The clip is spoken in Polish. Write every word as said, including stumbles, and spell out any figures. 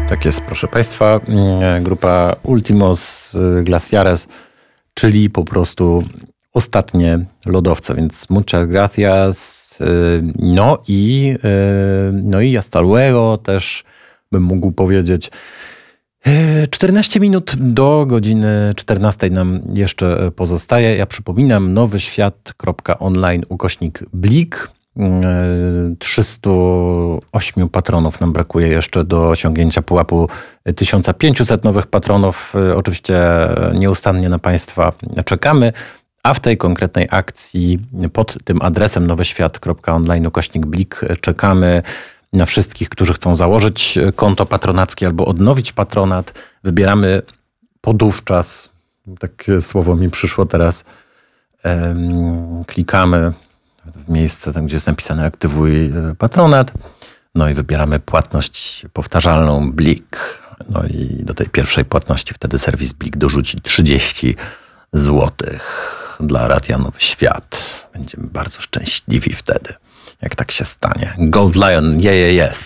Tak jest, proszę Państwa. Grupa Ultimos Glaciares, czyli po prostu ostatnie lodowce, więc muchas gracias. No i, no i hasta luego też bym mógł powiedzieć. czternaście minut do godziny czternastej nam jeszcze pozostaje. Ja przypominam, nowyświat.online ukośnik Blik. trzystu ośmiu patronów nam brakuje jeszcze do osiągnięcia pułapu tysiąc pięćset nowych patronów. Oczywiście nieustannie na Państwa czekamy, a w tej konkretnej akcji pod tym adresem nowyświat.online ukośnik Blik czekamy na wszystkich, którzy chcą założyć konto patronackie albo odnowić patronat. Wybieramy podówczas, takie słowo mi przyszło teraz, klikamy w miejsce, tam gdzie jest napisane aktywuj patronat, no i wybieramy płatność powtarzalną Blik. No i do tej pierwszej płatności wtedy serwis Blik dorzuci trzydzieści złotych dla Radia Nowy Świat. Będziemy bardzo szczęśliwi wtedy, jak tak się stanie. Gold Lion, je, je, jest.